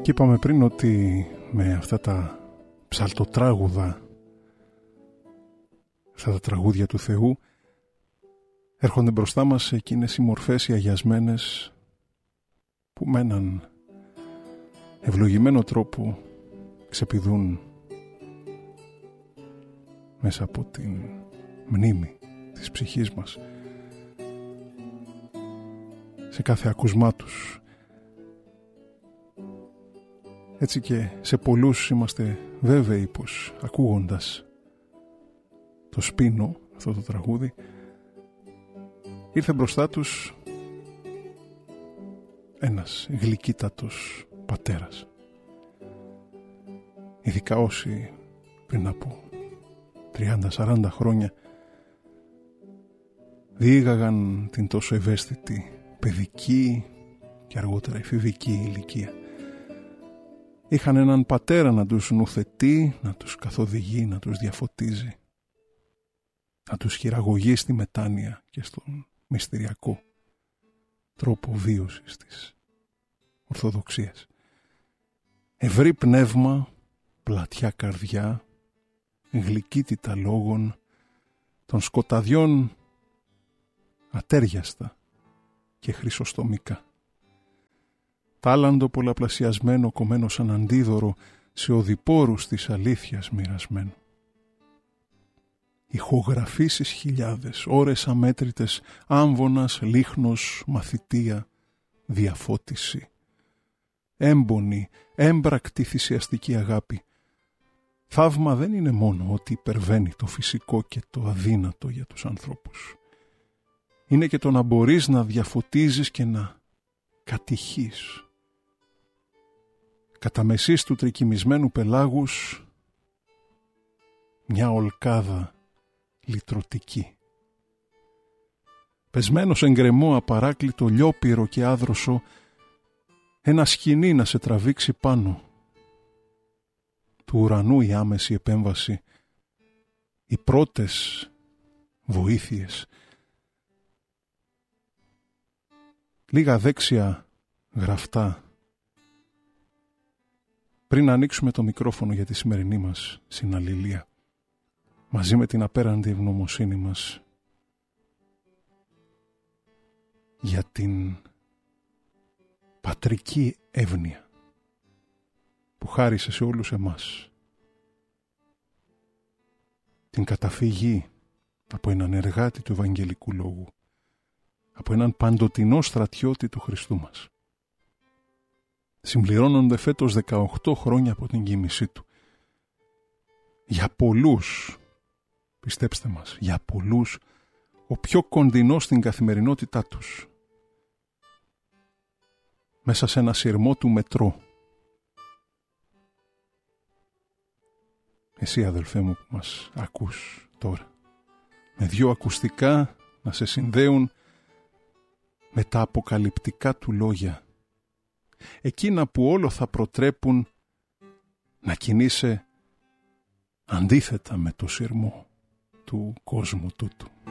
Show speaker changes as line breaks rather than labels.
Και είπαμε πριν ότι με αυτά τα ψαλτοτράγουδα, αυτά τα τραγούδια του Θεού, έρχονται μπροστά μας εκείνες οι μορφές οι αγιασμένες που με έναν ευλογημένο τρόπο ξεπηδούν μέσα από την μνήμη της ψυχής μας, σε κάθε ακούσμά τους. Έτσι και σε πολλούς είμαστε βέβαιοι πως ακούγοντας το Σπίνο, αυτό το τραγούδι, ήρθε μπροστά τους ένας γλυκύτατος πατέρας. Ειδικά όσοι πριν από 30-40 χρόνια διήγαγαν την τόσο ευαίσθητη παιδική και αργότερα εφηβική ηλικία. Είχαν έναν πατέρα να τους νουθετεί, να τους καθοδηγεί, να τους διαφωτίζει, να τους χειραγωγεί στη μετάνοια και στον μυστηριακό τρόπο βίωσης της Ορθοδοξίας. Ευρύ πνεύμα, πλατιά καρδιά, γλυκύτητα λόγων, των σκοταδιών ατέριαστα και χρυσοστομικά. Τάλαντο πολλαπλασιασμένο, κομμένο σαν αντίδωρο, σε οδηπόρους της αλήθειας μοιρασμένο. Ηχογραφήσεις χιλιάδες, ώρες αμέτρητες, άμβονας, λίχνος, μαθητεία, διαφώτιση. Έμπονη, έμπρακτη θυσιαστική αγάπη. Θαύμα δεν είναι μόνο ότι υπερβαίνει το φυσικό και το αδύνατο για τους ανθρώπους. Είναι και το να μπορείς να διαφωτίζεις και να κατηχείς. Κατά μεσής του τρικυμισμένου πελάγους μια ολκάδα λυτρωτική. Πεσμένος εν γκρεμό απαράκλητο, λιόπυρο και άδροσο, ένα σκοινί να σε τραβήξει πάνω. Του ουρανού η άμεση επέμβαση, οι πρώτες βοήθειες. Λίγα δέξια γραφτά πριν ανοίξουμε το μικρόφωνο για τη σημερινή μας συναλληλία, μαζί με την απέραντη ευγνωμοσύνη μας για την πατρική εύνοια που χάρισε σε όλους εμάς, την καταφυγή από έναν εργάτη του Ευαγγελικού Λόγου, από έναν παντοτινό στρατιώτη του Χριστού μας. Συμπληρώνονται φέτος 18 χρόνια από την κοίμησή του. Για πολλούς, πιστέψτε μας, για πολλούς ο πιο κοντινός στην καθημερινότητά τους. Μέσα σε ένα σειρμό του μετρό. Εσύ, αδελφέ μου, που μας ακούς τώρα, με 2 ακουστικά να σε συνδέουν με τα αποκαλυπτικά του λόγια, εκείνα που όλο θα προτρέπουν να κινείσαι αντίθετα με το σειρμό του κόσμου τούτου.